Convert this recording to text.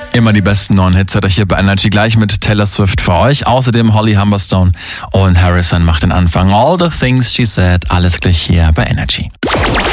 Immer die besten neuen Hits hat er hier bei Energy gleich mit Taylor Swift für euch. Außerdem Holly Humberstone und Harrison macht den Anfang. All the things she said, alles gleich hier bei Energy.